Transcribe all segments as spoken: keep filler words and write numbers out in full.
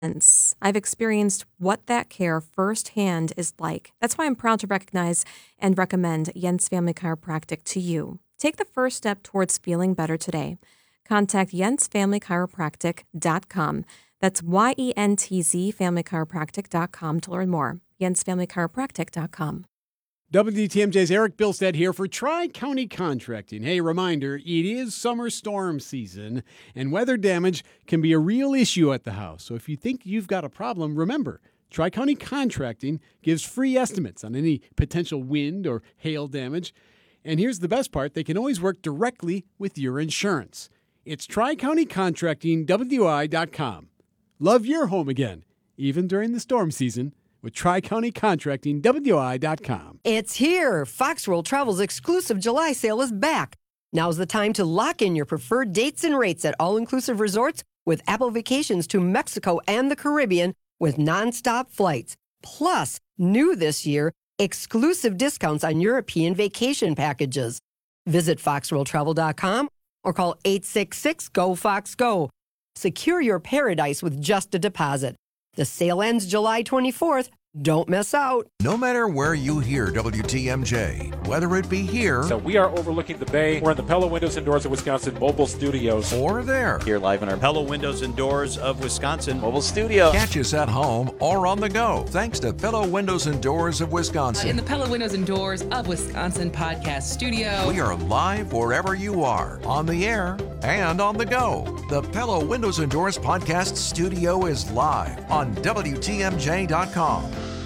I've experienced what that care firsthand is like. That's why I'm proud to recognize and recommend Jens Family Chiropractic to you. Take the first step towards feeling better today. Contact jens family chiropractic dot com. That's Y E N T Z family chiropractic dot com to learn more. jens family chiropractic dot com. W T M J's Eric Bilstead here for Tri-County Contracting. Hey, reminder, it is summer storm season, and weather damage can be a real issue at the house. So if you think you've got a problem, remember, Tri-County Contracting gives free estimates on any potential wind or hail damage. And here's the best part, they can always work directly with your insurance. It's Tri-County Contracting W I dot com. Love your home again, even during the storm season, with Tri-County Contracting W I dot com. It's here. Fox World Travel's exclusive July sale is back. Now's the time to lock in your preferred dates and rates at all-inclusive resorts with Apple Vacations to Mexico and the Caribbean with nonstop flights. Plus, new this year, exclusive discounts on European vacation packages. Visit fox world travel dot com or call eight six six, G O, Fox, Go. Secure your paradise with just a deposit. The sale ends July twenty-fourth. Don't miss out. No matter where you hear W T M J, whether it be here. So we are overlooking the bay. We're in the Pella Windows and Doors of Wisconsin mobile studios. Or there. Here live in our Pella Windows and Doors of Wisconsin mobile studio. Catch us at home or on the go. Thanks to Pella Windows and Doors of Wisconsin. In the Pella Windows and Doors of Wisconsin podcast studio. We are live wherever you are, on the air and on the go. The Pella Windows and Doors podcast studio is live on W T M J dot com.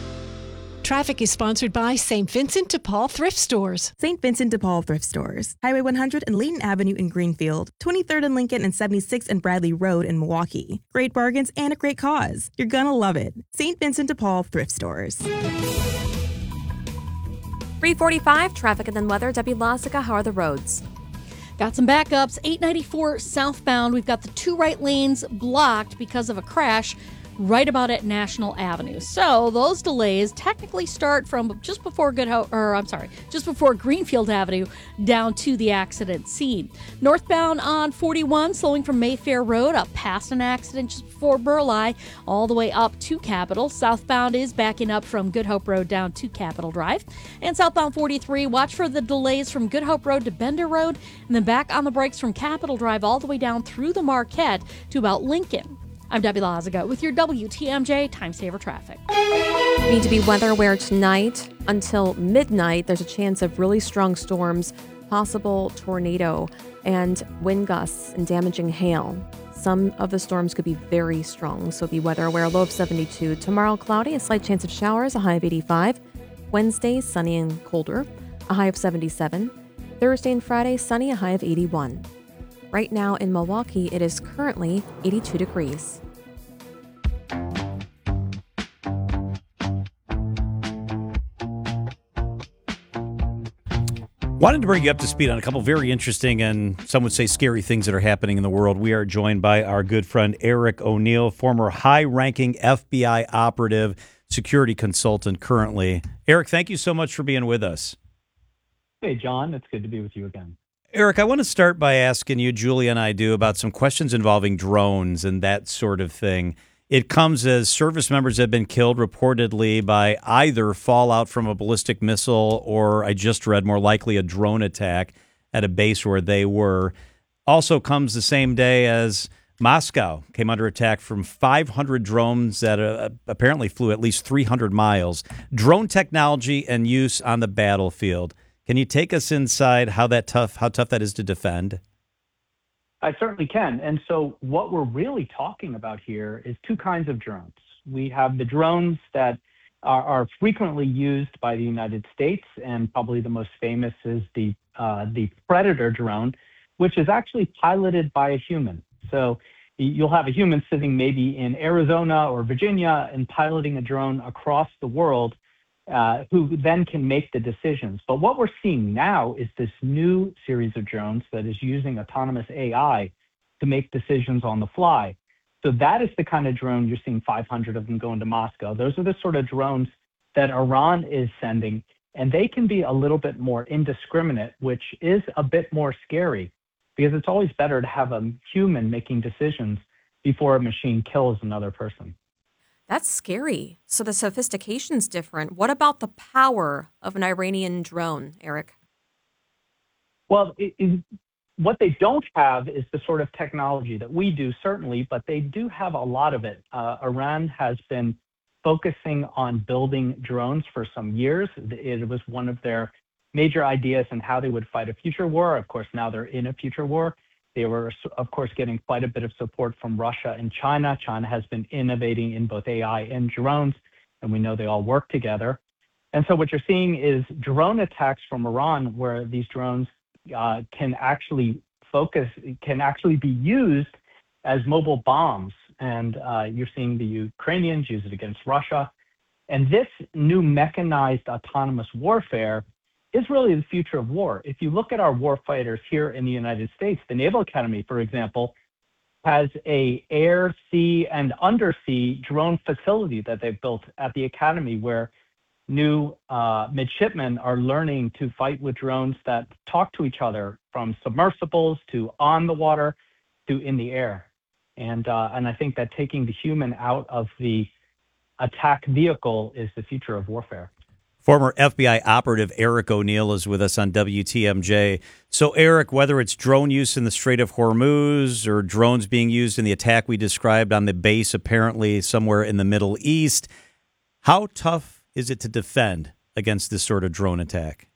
Traffic is sponsored by Saint Vincent de Paul Thrift Stores. Saint Vincent de Paul Thrift Stores. Highway one hundred and Layton Avenue in Greenfield. twenty-third and Lincoln and seventy-sixth and Bradley Road in Milwaukee. Great bargains and a great cause. You're gonna love it. Saint Vincent de Paul Thrift Stores. three forty-five, traffic and then weather. Debbie Lozica, how are the roads? Got some backups. eight ninety-four southbound. We've got the two right lanes blocked because of a crash right about at National Avenue. So those delays technically start from just before Good Hope, or I'm sorry, just before Greenfield Avenue down to the accident scene. Northbound on forty-one, slowing from Mayfair Road up past an accident just before Burleigh, all the way up to Capitol. Southbound is backing up from Good Hope Road down to Capitol Drive. And southbound forty-three, watch for the delays from Good Hope Road to Bender Road, and then back on the brakes from Capitol Drive all the way down through the Marquette to about Lincoln. I'm Debbie Lozica with your W T M J Time Saver Traffic. You need to be weather aware tonight until midnight. There's a chance of really strong storms, possible tornado, and wind gusts and damaging hail. Some of the storms could be very strong, so be weather aware. Low of seventy-two. Tomorrow, cloudy, a slight chance of showers, a high of eighty-five. Wednesday, sunny and colder, a high of seventy-seven. Thursday and Friday, sunny, a high of eighty-one. Right now in Milwaukee, it is currently eighty-two degrees. Wanted to bring you up to speed on a couple very interesting and some would say scary things that are happening in the world. We are joined by our good friend Eric O'Neill, former high-ranking F B I operative, security consultant currently. Eric, thank you so much for being with us. Hey, John. It's good to be with you again. Eric, I want to start by asking you, Julia and I do, about some questions involving drones and that sort of thing. It comes as service members have been killed reportedly by either fallout from a ballistic missile or, I just read, more likely a drone attack at a base where they were. Also comes the same day as Moscow came under attack from five hundred drones that uh, apparently flew at least three hundred miles. Drone technology and use on the battlefield. Can you take us inside how that tough, how tough that is to defend? I certainly can. And so what we're really talking about here is two kinds of drones. We have the drones that are, are frequently used by the United States, and probably the most famous is the uh, the Predator drone, which is actually piloted by a human. So you'll have a human sitting maybe in Arizona or Virginia and piloting a drone across the world, Uh, who then can make the decisions. But what we're seeing now is this new series of drones that is using autonomous A I to make decisions on the fly. So that is the kind of drone you're seeing five hundred of them going to Moscow. Those are the sort of drones that Iran is sending, and they can be a little bit more indiscriminate, which is a bit more scary because it's always better to have a human making decisions before a machine kills another person. That's scary. So the sophistication's different. What about the power of an Iranian drone, Eric? Well, it, it, what they don't have is the sort of technology that we do, certainly, but they do have a lot of it. Uh, Iran has been focusing on building drones for some years. It was one of their major ideas in how they would fight a future war. Of course, now they're in a future war. They were, of course, getting quite a bit of support from Russia and China. China has been innovating in both A I and drones, and we know they all work together. And so what you're seeing is drone attacks from Iran, where these drones uh, can actually focus, can actually be used as mobile bombs. And uh, you're seeing the Ukrainians use it against Russia. And this new mechanized autonomous warfare is really the future of war. If you look at our warfighters here in the United States, the Naval Academy, for example, has a air, sea, and undersea drone facility that they've built at the academy where new uh, midshipmen are learning to fight with drones that talk to each other, from submersibles to on the water to in the air. And, uh, and I think that taking the human out of the attack vehicle is the future of warfare. Former F B I operative Eric O'Neill is with us on W T M J. So, Eric, whether it's drone use in the Strait of Hormuz or drones being used in the attack we described on the base apparently somewhere in the Middle East, how tough is it to defend against this sort of drone attack?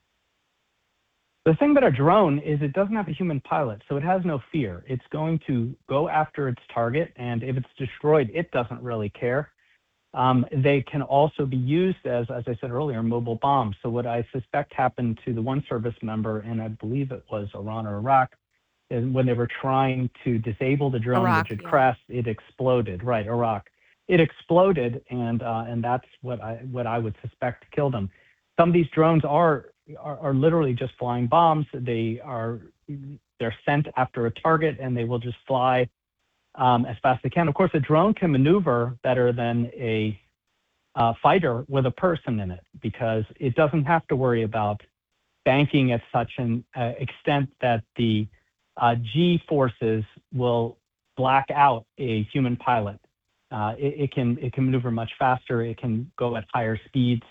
The thing about a drone is it doesn't have a human pilot, so it has no fear. It's going to go after its target, and if it's destroyed, it doesn't really care. Um, they can also be used as, as I said earlier, mobile bombs. So what I suspect happened to the one service member, and I believe it was Iran or Iraq, is when they were trying to disable the drone, Iraq, which had yeah. crashed, it exploded. Right, Iraq. It exploded, and uh, and that's what I what I would suspect killed them. Some of these drones are, are are literally just flying bombs. They are they're sent after a target, and they will just fly Um, as fast as they can. Of course, a drone can maneuver better than a uh, fighter with a person in it because it doesn't have to worry about banking at such an uh, extent that the uh, G forces will black out a human pilot. Uh, it, it can it can maneuver much faster. It can go at higher speeds,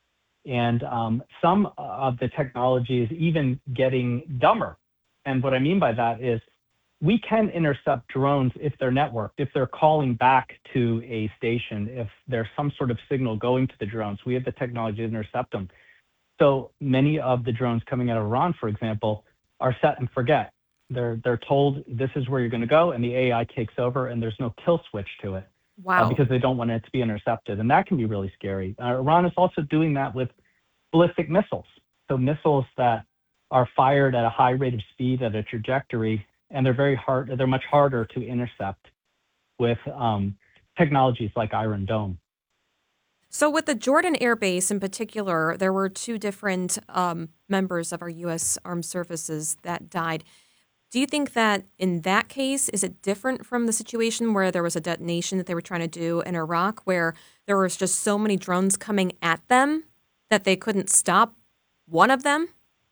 and um, some of the technology is even getting dumber. And what I mean by that is, we can intercept drones if they're networked, if they're calling back to a station, if there's some sort of signal going to the drones. We have the technology to intercept them. So many of the drones coming out of Iran, for example, are set and forget. They're they're told this is where you're going to go, and the A I takes over, and there's no kill switch to it. Wow. Uh, because they don't want it to be intercepted, and that can be really scary. Uh, Iran is also doing that with ballistic missiles. So missiles that are fired at a high rate of speed at a trajectory, and they're very hard. They're much harder to intercept with um, technologies like Iron Dome. So with the Jordan Air Base in particular, there were two different um, members of our U S Armed Services that died. Do you think that in that case, is it different from the situation where there was a detonation that they were trying to do in Iraq, where there was just so many drones coming at them that they couldn't stop one of them?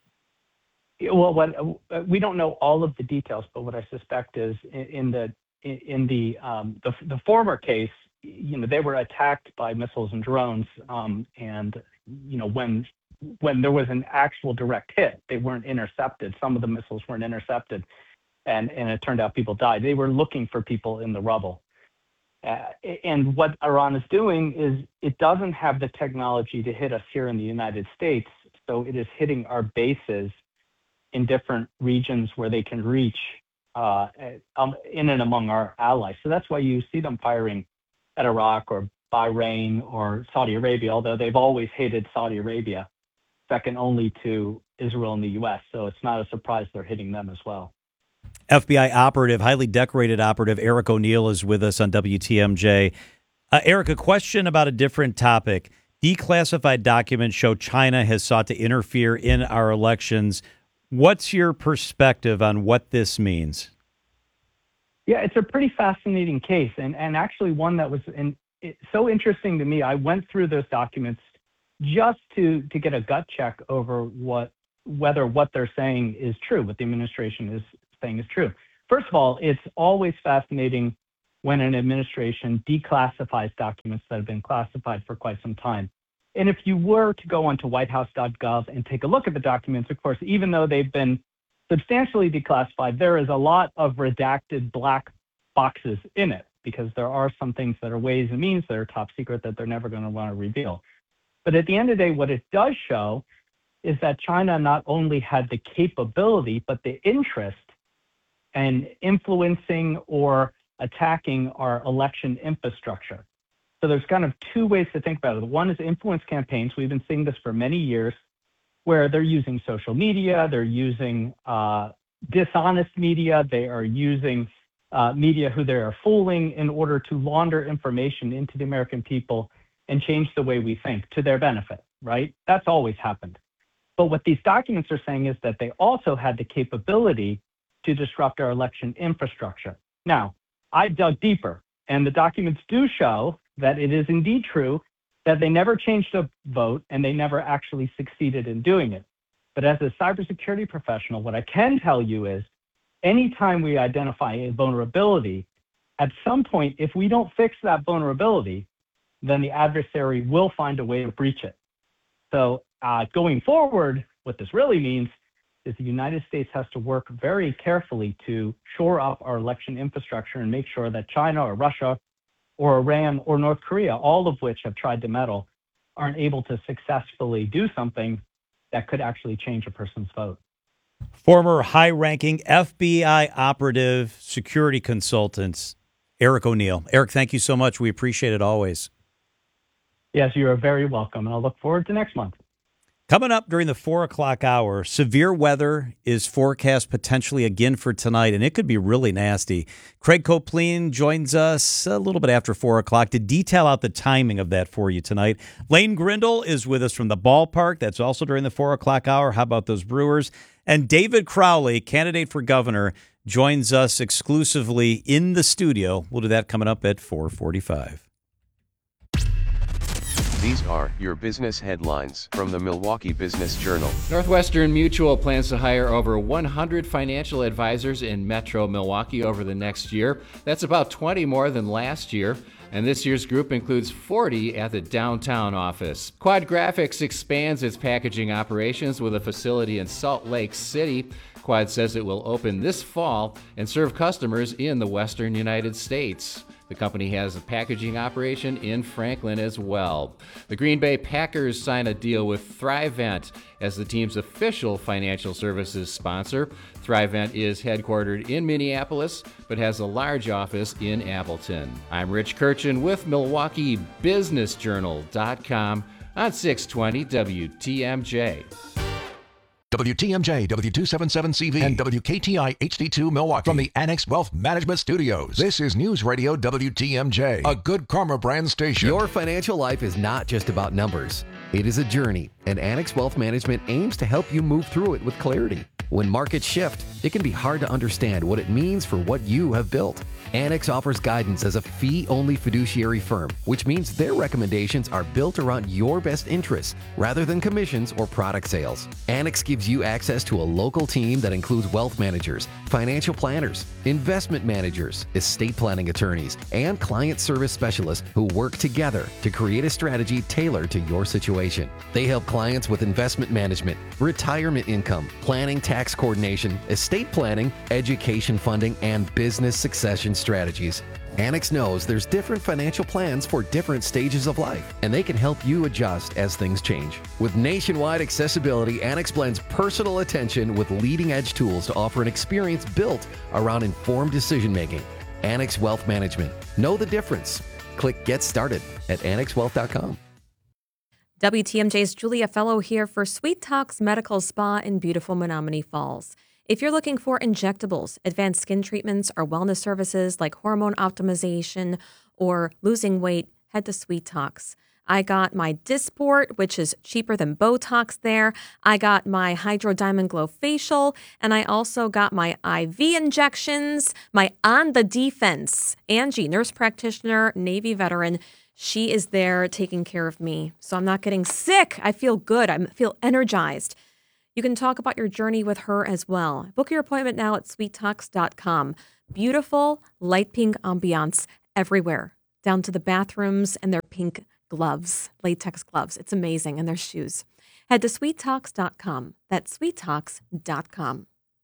Well, what, we don't know all of the details, but what I suspect is in, in the in the, um, the the former case, you know, they were attacked by missiles and drones, um, and you know when when there was an actual direct hit, they weren't intercepted. Some of the missiles weren't intercepted, and and it turned out people died. They were looking for people in the rubble. Uh, and what Iran is doing is it doesn't have the technology to hit us here in the United States, so it is hitting our bases in different regions where they can reach uh, um, in and among our allies. So that's why you see them firing at Iraq or Bahrain or Saudi Arabia, although they've always hated Saudi Arabia, second only to Israel and the U S. So it's not a surprise they're hitting them as well. F B I operative, highly decorated operative Eric O'Neill is with us on W T M J. Uh, Eric, a question about a different topic. Declassified documents show China has sought to interfere in our elections. What's your perspective on what this means? Yeah, it's a pretty fascinating case, and, and actually one that was in, it, so interesting to me. I went through those documents just to, to get a gut check over what whether what they're saying is true, what the administration is saying is true. First of all, it's always fascinating when an administration declassifies documents that have been classified for quite some time. And if you were to go onto white house dot gov and take a look at the documents, of course, even though they've been substantially declassified, there is a lot of redacted black boxes in it because there are some things that are ways and means that are top secret that they're never going to want to reveal. But at the end of the day, what it does show is that China not only had the capability, but the interest in influencing or attacking our election infrastructure. So there's kind of two ways to think about it. One is influence campaigns. We've been seeing this for many years, where they're using social media, they're using uh, dishonest media, they are using uh, media who they are fooling in order to launder information into the American people and change the way we think to their benefit, right? That's always happened. But what these documents are saying is that they also had the capability to disrupt our election infrastructure. Now, I dug deeper, and the documents do show that it is indeed true that they never changed a vote and they never actually succeeded in doing it. But as a cybersecurity professional, what I can tell you is anytime we identify a vulnerability, at some point, if we don't fix that vulnerability, then the adversary will find a way to breach it. So uh, going forward, what this really means is the United States has to work very carefully to shore up our election infrastructure and make sure that China or Russia or Iran or North Korea, all of which have tried to meddle, aren't able to successfully do something that could actually change a person's vote. Former high-ranking F B I operative security consultant Eric O'Neill. Eric, thank you so much. We appreciate it always. Yes, you are very welcome, and I'll look forward to next month. Coming up during the four o'clock hour, severe weather is forecast potentially again for tonight, and it could be really nasty. Craig Copleen joins us a little bit after four o'clock to detail out the timing of that for you tonight. Lane Grindle is with us from the ballpark. That's also during the four o'clock hour. How about those Brewers? And David Crowley, candidate for governor, joins us exclusively in the studio. We'll do that coming up at four forty-five. These are your business headlines from the Milwaukee Business Journal. Northwestern Mutual plans to hire over one hundred financial advisors in Metro Milwaukee over the next year. That's about twenty more than last year. And this year's group includes forty at the downtown office. Quad Graphics expands its packaging operations with a facility in Salt Lake City. Quad says it will open this fall and serve customers in the western United States. The company has a packaging operation in Franklin as well. The Green Bay Packers sign a deal with Thrivent as the team's official financial services sponsor. Thrivent is headquartered in Minneapolis, but has a large office in Appleton. I'm Rich Kirchen with Milwaukee Business Journal dot com on six twenty W T M J. W T M J, W two seventy-seven C V, and W K T I H D two Milwaukee. From the Annex Wealth Management Studios, this is News Radio W T M J, a Good Karma brand station. Your financial life is not just about numbers. It is a journey, and Annex Wealth Management aims to help you move through it with clarity. When markets shift, it can be hard to understand what it means for what you have built. Annex offers guidance as a fee-only fiduciary firm, which means their recommendations are built around your best interests rather than commissions or product sales. Annex gives you access to a local team that includes wealth managers, financial planners, investment managers, estate planning attorneys, and client service specialists who work together to create a strategy tailored to your situation. They help clients with investment management, retirement income, planning, tax coordination, estate planning, education funding, and business succession strategies. Annex knows there's different financial plans for different stages of life, and they can help you adjust as things change. With nationwide accessibility, Annex blends personal attention with leading-edge tools to offer an experience built around informed decision-making. Annex Wealth Management. Know the difference. Click Get Started at annex wealth dot com. W T M J's Julia Fellow here for Sweet Talks Medical Spa in beautiful Menominee Falls. If you're looking for injectables, advanced skin treatments, or wellness services like hormone optimization or losing weight, head to Sweet Talks. I got my Dysport, which is cheaper than Botox there. I got my Hydro Diamond Glow facial, and I also got my I V injections, my On the Defense. Angie, nurse practitioner, Navy veteran, she is there taking care of me. So I'm not getting sick. I feel good. I feel energized. You You can talk about your journey with her as well. Book your appointment now at sweet talks dot com. Beautiful light pink ambiance everywhere, down to the bathrooms and their pink gloves, latex gloves. It's amazing, and their shoes. Head to sweet talks dot com. That's sweet talks dot com.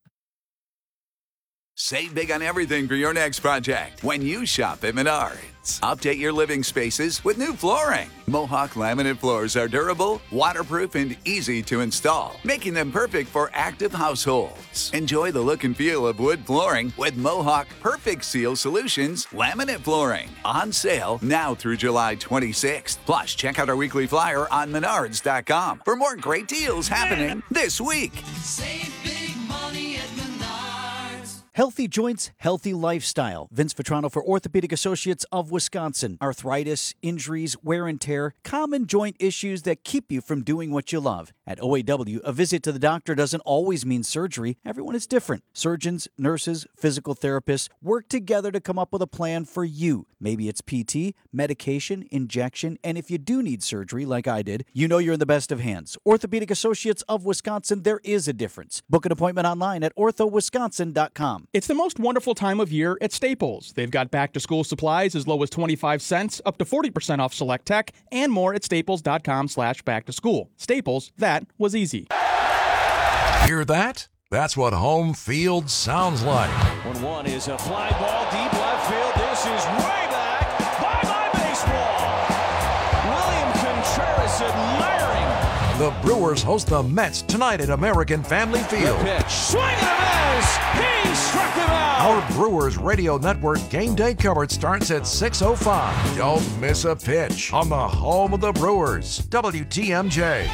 Save big on everything for your next project when you shop at Menards. Update your living spaces with new flooring. Mohawk laminate floors are durable, waterproof, and easy to install, making them perfect for active households. Enjoy the look and feel of wood flooring with Mohawk Perfect Seal Solutions laminate flooring. On sale now through July twenty-sixth. Plus, check out our weekly flyer on menards dot com for more great deals happening this week. Save big money at Menards. Healthy joints, healthy lifestyle. Vince Vitrano for Orthopedic Associates of Wisconsin. Arthritis, injuries, wear and tear, common joint issues that keep you from doing what you love. At O A W, a visit to the doctor doesn't always mean surgery. Everyone is different. Surgeons, nurses, physical therapists work together to come up with a plan for you. Maybe it's P T, medication, injection, and if you do need surgery like I did, you know you're in the best of hands. Orthopedic Associates of Wisconsin, there is a difference. Book an appointment online at ortho wisconsin dot com. It's the most wonderful time of year at Staples. They've got back-to-school supplies as low as twenty-five cents, up to forty percent off select tech, and more at staples dot com slash back to school. Staples, that was easy. Hear that? That's what home field sounds like. one one is a fly ball deep left field. This is way back. Bye-bye baseball. William Contreras admiring. The Brewers host the Mets tonight at American Family Field. The pitch. Swing and a miss. He struck him out. Our Brewers Radio Network game day coverage starts at six oh five. Don't miss a pitch on the home of the Brewers, W T M J.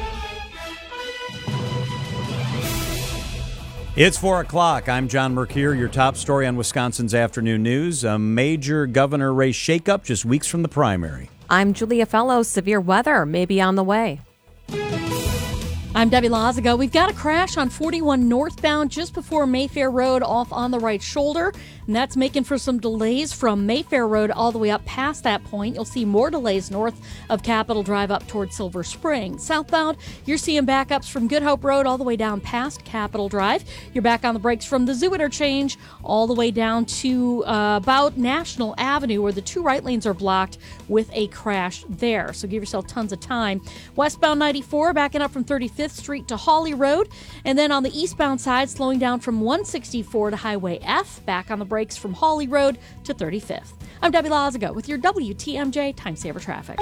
It's four o'clock. I'm John Mercure. Your top story on Wisconsin's afternoon news. A major governor race shakeup just weeks from the primary. I'm Julia Fellows. Severe weather may be on the way. I'm Debbie Lazago. We've got a crash on forty-one northbound just before Mayfair Road off on the right shoulder, and that's making for some delays from Mayfair Road all the way up past that point. You'll see more delays north of Capitol Drive up towards Silver Spring. Southbound, you're seeing backups from Good Hope Road all the way down past Capitol Drive. You're back on the brakes from the Zoo Interchange all the way down to uh, about National Avenue, where the two right lanes are blocked with a crash there. So give yourself tons of time. Westbound ninety-four, backing up from thirty-fifth Street to Hawley Road, and then on the eastbound side, slowing down from one sixty-four to Highway F, back on the brakes from Hawley Road to thirty-fifth. I'm Debbie Lazago with your W T M J Time Saver Traffic.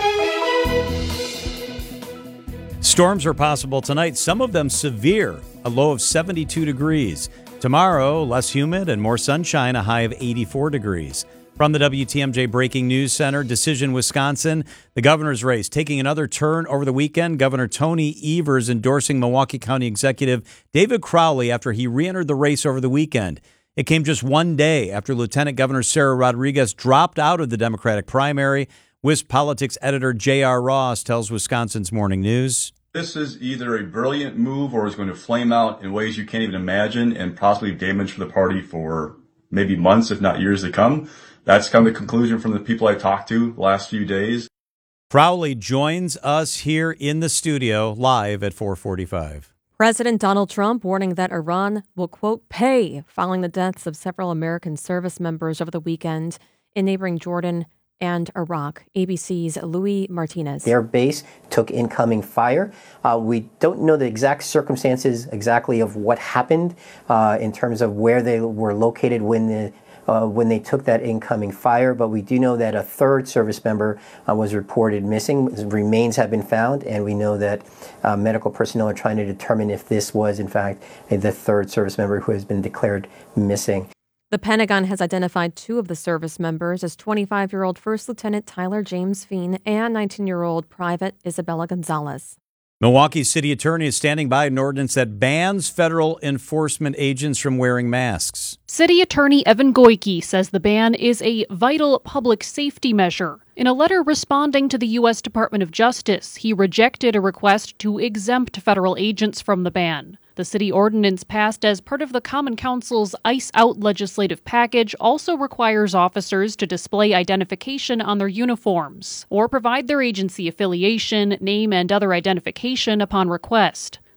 Storms are possible tonight, some of them severe, a low of seventy-two degrees. Tomorrow, less humid and more sunshine, a high of eighty-four degrees. From the W T M J Breaking News Center, Decision, Wisconsin, the governor's race taking another turn over the weekend. Governor Tony Evers endorsing Milwaukee County Executive David Crowley after he re-entered the race over the weekend. It came just one day after Lieutenant Governor Sarah Rodriguez dropped out of the Democratic primary. Wisp Politics editor J R. Ross tells Wisconsin's Morning News. This is either a brilliant move or is going to flame out in ways you can't even imagine and possibly damage the party for maybe months, if not years to come. That's kind of the conclusion from the people I talked to the last few days. Crowley joins us here in the studio live at four forty-five. President Donald Trump warning that Iran will, quote, pay following the deaths of several American service members over the weekend in neighboring Jordan and Iraq. A B C's Louis Martinez. Their base took incoming fire. Uh, we don't know the exact circumstances exactly of what happened uh, in terms of where they were located when the Uh, when they took that incoming fire, but we do know that a third service member uh, was reported missing. Remains have been found, and we know that uh, medical personnel are trying to determine if this was, in fact, the third service member who has been declared missing. The Pentagon has identified two of the service members as twenty-five-year-old First Lieutenant Tyler James Feen and nineteen-year-old Private Isabella Gonzalez. Milwaukee City Attorney is standing by an ordinance that bans federal enforcement agents from wearing masks. City Attorney Evan Goyke says the ban is a vital public safety measure. In a letter responding to the U S Department of Justice, he rejected a request to exempt federal agents from the ban. The city ordinance passed as part of the Common Council's ICE Out legislative package also requires officers to display identification on their uniforms or provide their agency affiliation, name, and other identification upon request.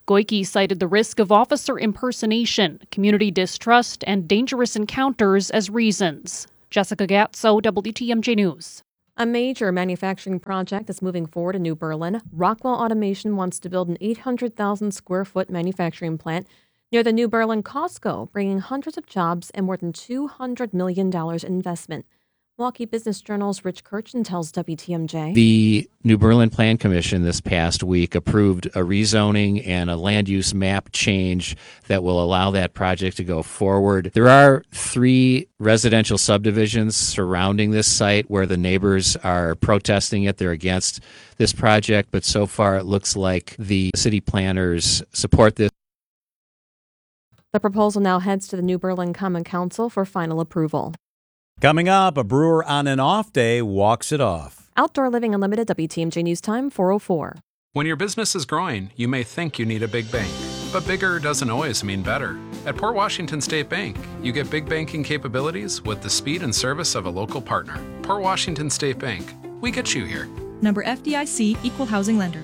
Goike cited the risk of officer impersonation, community distrust, and dangerous encounters as reasons. Jessica Gatso, W T M J News. A major manufacturing project is moving forward in New Berlin. Rockwell Automation wants to build an eight hundred thousand square foot manufacturing plant near the New Berlin Costco, bringing hundreds of jobs and more than two hundred million dollars in investment. Milwaukee Business Journal's Rich Kirchen tells W T M J. The New Berlin Plan Commission this past week approved a rezoning and a land use map change that will allow that project to go forward. There are three residential subdivisions surrounding this site where the neighbors are protesting it. They're against this project, but so far it looks like the city planners support this. The proposal now heads to the New Berlin Common Council for final approval. Coming up, a brewer on an off day walks it off. Outdoor Living Unlimited, W T M J News Time, four oh four. When your business is growing, you may think you need a big bank. But bigger doesn't always mean better. At Port Washington State Bank, you get big banking capabilities with the speed and service of a local partner. Port Washington State Bank. We get you here. Number F D I C, Equal Housing Lender.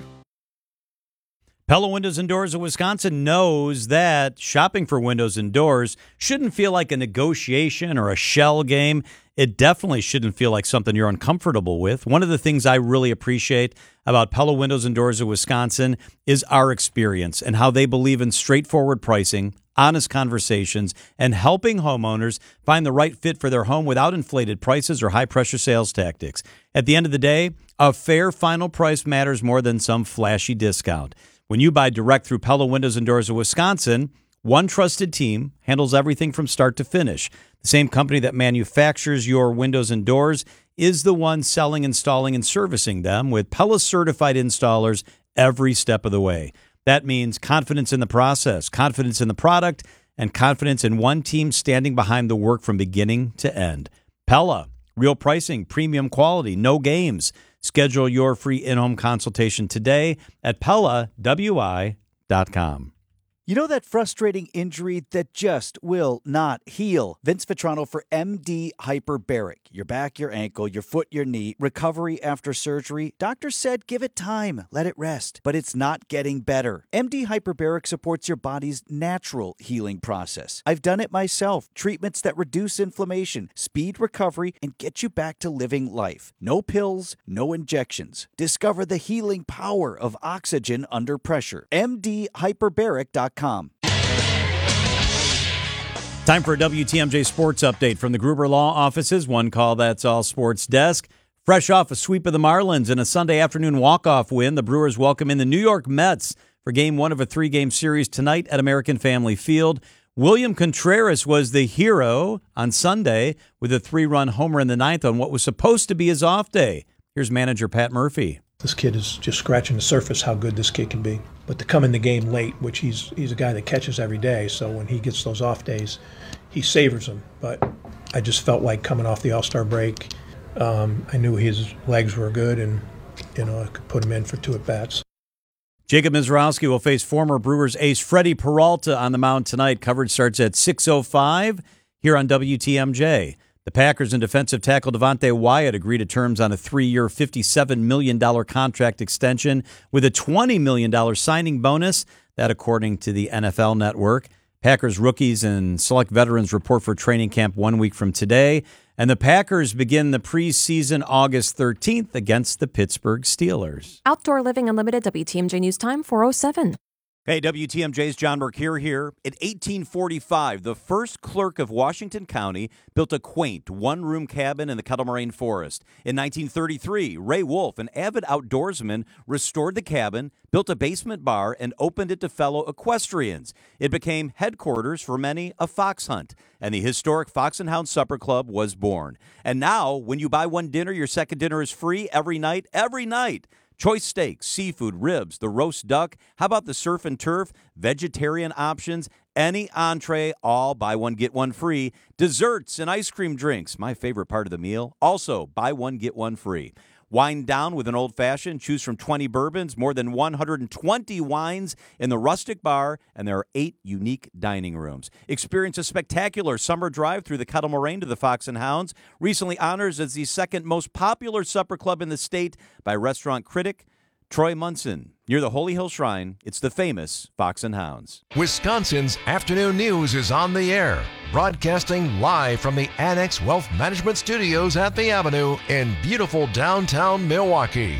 Pella Windows and Doors of Wisconsin knows that shopping for windows and doors shouldn't feel like a negotiation or a shell game. It definitely shouldn't feel like something you're uncomfortable with. One of the things I really appreciate about Pella Windows and Doors of Wisconsin is our experience and how they believe in straightforward pricing, honest conversations, and helping homeowners find the right fit for their home without inflated prices or high-pressure sales tactics. At the end of the day, a fair final price matters more than some flashy discount. When you buy direct through Pella Windows and Doors of Wisconsin, one trusted team handles everything from start to finish. The same company that manufactures your windows and doors is the one selling, installing, and servicing them with Pella certified installers every step of the way. That means confidence in the process, confidence in the product, and confidence in one team standing behind the work from beginning to end. Pella, real pricing, premium quality, no games. Schedule your free in-home consultation today at Pella W I dot com. You know that frustrating injury that just will not heal? Vince Vitrano for M D Hyperbaric. Your back, your ankle, your foot, your knee. Recovery after surgery. Doctor said give it time. Let it rest. But it's not getting better. M D Hyperbaric supports your body's natural healing process. I've done it myself. Treatments that reduce inflammation, speed recovery, and get you back to living life. No pills, no injections. Discover the healing power of oxygen under pressure. M D hyperbaric dot com. Time for a W T M J Sports Update from the Gruber Law Offices. One call, that's all sports desk. Fresh off a sweep of the Marlins and a Sunday afternoon walk-off win, the Brewers welcome in the New York Mets for game one of a three-game series tonight at American Family Field. William Contreras was the hero on Sunday with a three-run homer in the ninth on what was supposed to be his off day. Here's manager Pat Murphy. This kid is just scratching the surface how good this kid can be. But to come in the game late, which he's he's a guy that catches every day, so when he gets those off days, he savors them. But I just felt like coming off the All-Star break, um, I knew his legs were good, and you know I could put him in for two at-bats. Jacob Mizrowski will face former Brewers ace Freddie Peralta on the mound tonight. Coverage starts at six oh five here on W T M J. The Packers and defensive tackle Devontae Wyatt agreed to terms on a three-year, fifty-seven million dollars contract extension with a twenty million dollars signing bonus. That according to the N F L Network. Packers rookies and select veterans report for training camp one week from today. And the Packers begin the preseason August thirteenth against the Pittsburgh Steelers. Outdoor Living Unlimited, W T M J News Time, four oh seven. Hey, W T M J's John Burke here. In eighteen forty-five, the first clerk of Washington County built a quaint one-room cabin in the Kettle Moraine Forest. In nineteen thirty-three, Ray Wolf, an avid outdoorsman, restored the cabin, built a basement bar, and opened it to fellow equestrians. It became headquarters for many a fox hunt, and the historic Fox and Hound Supper Club was born. And now, when you buy one dinner, your second dinner is free every night, every night. Choice steaks, seafood, ribs, the roast duck. How about the surf and turf? Vegetarian options, any entree, all buy one, get one free. Desserts and ice cream drinks, my favorite part of the meal. Also, buy one, get one free. Wine down with an old-fashioned. Choose from twenty bourbons, more than one hundred twenty wines in the rustic bar, and there are eight unique dining rooms. Experience a spectacular summer drive through the Kettle Moraine to the Fox and Hounds, recently honored as the second most popular supper club in the state by restaurant critic Troy Munson, near the Holy Hill Shrine, it's the famous Fox and Hounds. Wisconsin's afternoon news is on the air, broadcasting live from the Annex Wealth Management Studios at the Avenue in beautiful downtown Milwaukee.